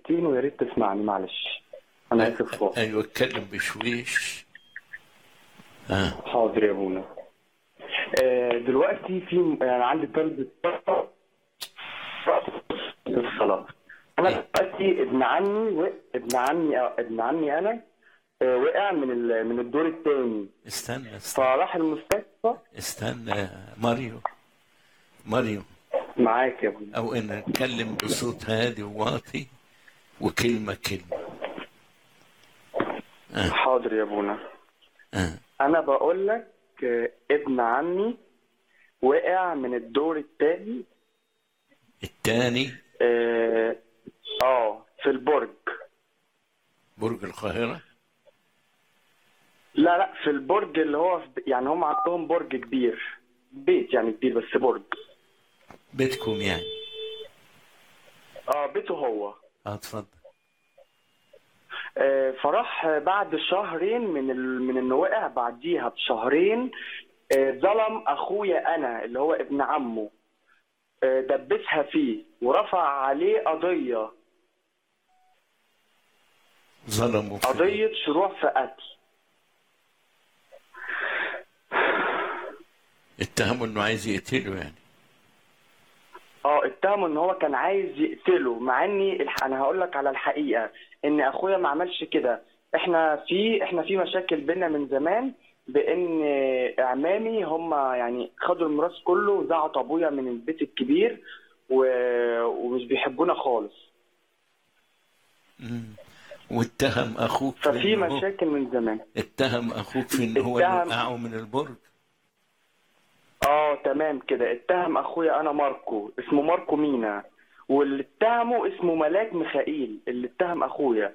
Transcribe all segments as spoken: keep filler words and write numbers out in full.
دقيقتين ويا ريت تسمعني معلش. انا اسف خالص. ايوه اتكلم بشويش. اه حاضر يا ابونا. آه، دلوقتي في يعني عندي طلب الصلاة. انا إيه؟ دلوقتي ابن عمي و... ابن عمي ابن عمي انا آه، وقع من ال... من الدور الثاني، استنى استنى فراح المستشفى. استنى ماريو ماريو معاك يا ابونا. او ان نتكلم بصوت هادي وواطي وكلمه كلمه. اه حاضر يا ابونا. اه انا بقول لك آه، ابن عمي وقع من الدور الثاني. الثاني اه آه، في البرج. برج القاهره. لا لا، في البرج اللي هو في يعني هم عندهم برج كبير، بيت يعني كبير بس برج. بيتكم يعني. اه بيته هو. اه اتفضل. آه فراح بعد شهرين من ال... من انه وقع، بعديها بشهرين آه ظلم اخويا انا اللي هو ابن عمه. آه دبسها فيه ورفع عليه قضيه ظلموا في إيه؟ قضيه شروع في قتل. اتهموا انه عايز يقتله يعني. اه اتهموا ان هو كان عايز يقتله، مع اني الح... انا هقول لك على الحقيقه ان اخويا ما عملش كده. احنا في احنا في مشاكل بينا من زمان، بان اعمامي هم يعني خدوا الميراث كله وزعطوا ابويا من البيت الكبير و... ومش بيحبونا خالص. مم. واتهم اخوك في ففي انه هو مشاكل من زمان. اتهم اخوك في ان هو اللي اتهم وقعه من البرج. اه تمام كده، اتهم اخويا انا ماركو، اسمه ماركو مينا، واللي اتهمه اسمه ملاك ميخائيل اللي اتهم اخويا.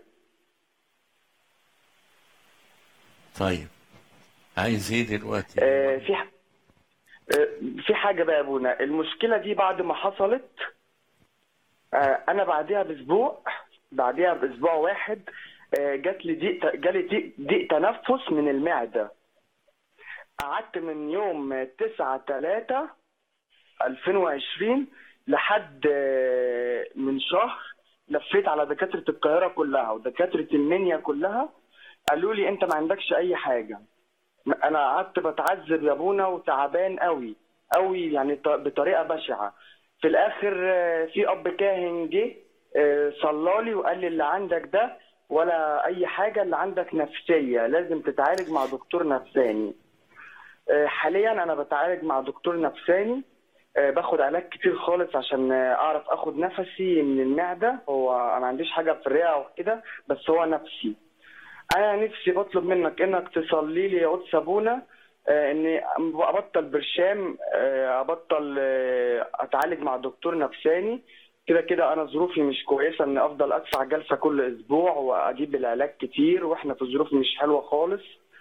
طيب عايز ايه دلوقتي يا آه ماريو؟ في ح- آه في حاجه بقى يا ابونا، المشكله دي بعد ما حصلت آه انا بعديها باسبوع بعديها باسبوع واحد آه جات لي ضيق جالي ضيق ضيق تنفس من المعده. قعدت من يوم تسعة تلاتة ألفين وعشرين لحد آه، من شهر لفيت على دكاترة القاهرة كلها ودكاترة المنيا كلها، قالوا لي انت ما عندكش اي حاجة. انا قعدت بتعذب يا ابونا وتعبان قوي قوي يعني ط- بطريقة بشعة. في الاخر آه، في اب كاهن جه آه، صلالي وقال لي اللي عندك ده ولا اي حاجة، اللي عندك نفسية لازم تتعالج مع دكتور نفساني. آه، حاليا انا بتعالج مع دكتور نفساني، آه، باخد علاج كتير خالص عشان آه، اعرف اخد نفسي من المعده. هو انا ما عنديش حاجه في الرئه او كده، بس هو نفسي. انا نفسي بطلب منك انك تصلي لي يا قدس ابونا آه، اني ابطل برشام، آه، ابطل آه، اتعالج مع دكتور نفساني. كده كده انا ظروفي مش كويسه ان افضل ادفع جلسه كل اسبوع واجيب العلاج كتير، واحنا في ظروف مش حلوه خالص.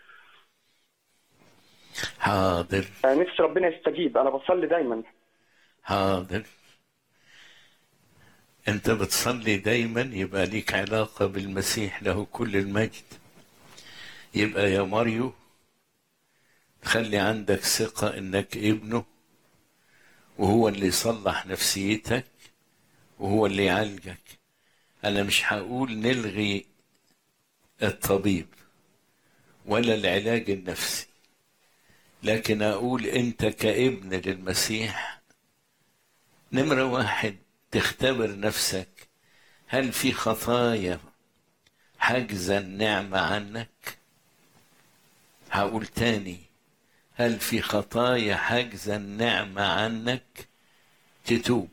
حاضر آه، نفسي ربنا يستجيب، انا بصلي دايما. حاضر. انت بتصلي دايما يبقى ليك علاقة بالمسيح له كل المجد. يبقى يا ماريو خلي عندك ثقة انك ابنه، وهو اللي يصلح نفسيتك وهو اللي يعالجك. انا مش هقول نلغي الطبيب ولا العلاج النفسي، لكن اقول انت كابن للمسيح نمرة واحد تختبر نفسك، هل في خطايا حاجزة النعمة عنك؟ هقول تاني، هل في خطايا حاجزة النعمة عنك؟ تتوب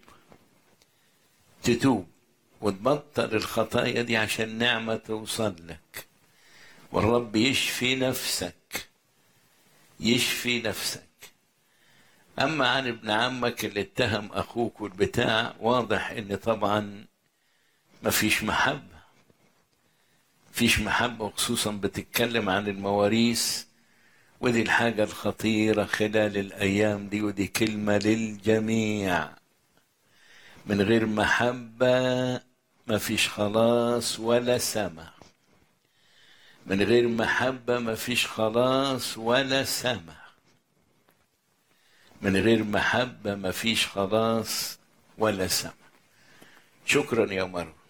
تتوب وتبطل الخطايا دي عشان نعمة توصل لك، والرب يشفي نفسك يشفي نفسك. أما عن ابن عمك اللي اتهم أخوك والبتاع، واضح إن طبعا مفيش محبة مفيش محبة وخصوصا بتتكلم عن المواريث، ودي الحاجة الخطيرة خلال الأيام دي، ودي كلمة للجميع. من غير محبة مفيش خلاص ولا سمع. من غير محبة مفيش خلاص ولا سمع. من غير محبة مفيش خلاص ولا سمع. شكرا يا مروة.